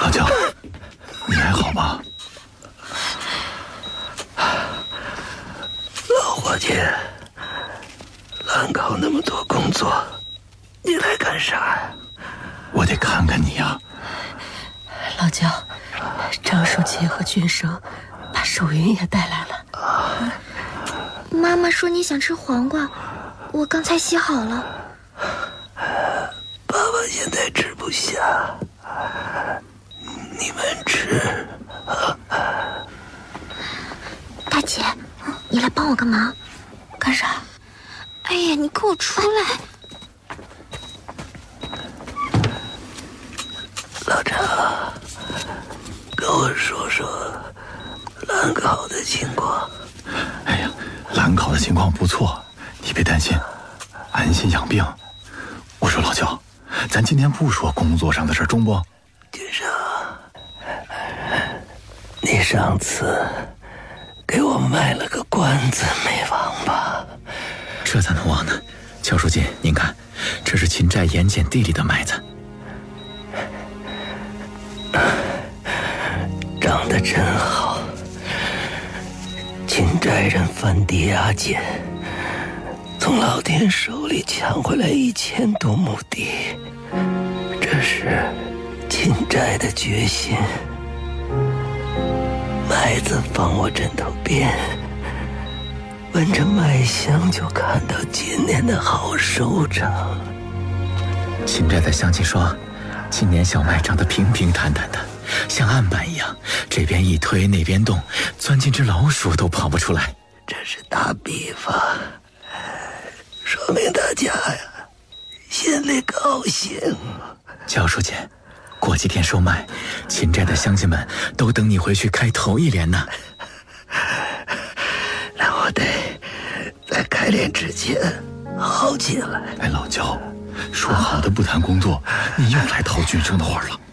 老焦，你还好吗？ 老伙计，兰考那么多工作，你来干啥呀？ 我得看看你呀。 老焦，张书记和俊生把手云也带来了。 妈妈说你想吃黄瓜，我刚才洗好了。 爸爸现在吃不下，你们吃。 大姐，你来帮我个忙。 干啥？ 哎呀，你跟我出来。 老张，跟我说说兰考的情况。 哎呀，兰考的情况不错，你别担心，安心养病。我说老焦，咱今天不说工作上的事，中不？ 君生，你上次给我卖了个关子没忘吧？ 这咋能忘呢？焦书记，您看，这是秦寨盐碱地里的麦子， 长得真好。秦寨人反地压碱，从老天手里抢回来1000多亩地，这是秦寨的决心。麦子放我枕头边，闻着麦香就看到今年的好收成。 秦寨的乡亲说，今年小麦长得平平坦坦的，像案板一样，这边一推那边动，钻进只老鼠都跑不出来。 这是打比方，说明大家呀心里高兴。 焦书记，过几天收麦，秦寨的乡亲们都等你回去开头一连呢。 那我得在开连之前好起来。 哎，老焦，说好的不谈工作，你又来套俊生的话了。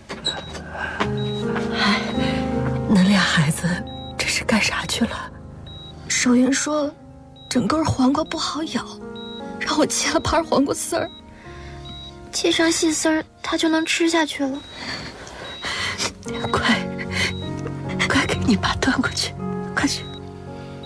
哎，恁俩孩子这是干啥去了？ 手云说整根黄瓜不好咬，让我切了盘黄瓜丝儿，切上细丝儿他就能吃下去了。 快给你爸端过去，快去。